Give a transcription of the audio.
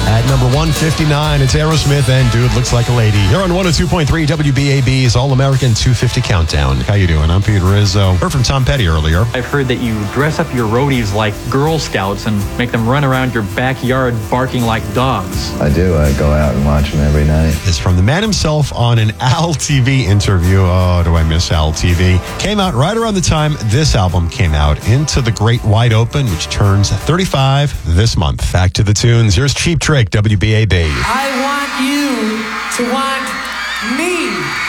At number 159, it's Aerosmith and Dude Looks Like a Lady. Here on 102.3 WBAB's All-American 250 Countdown. How you doing? I'm Pete Rizzo. Heard from Tom Petty earlier. I've heard that you dress up your roadies like Girl Scouts and make them run around your backyard barking like dogs. I do. I go out and watch them every night. It's from the man himself on an Al TV interview. Oh, do I miss Al TV? Came out right around the time this album came out, Into the Great Wide Open, which turns 35 this month. Back to the tunes. Here's Cheap Trick, WBAB. I want you to want me.